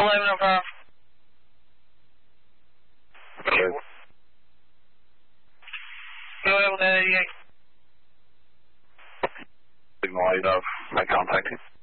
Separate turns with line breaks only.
1105.
Okay.
Go ahead with that 88.
Signal 8 of, may contact you.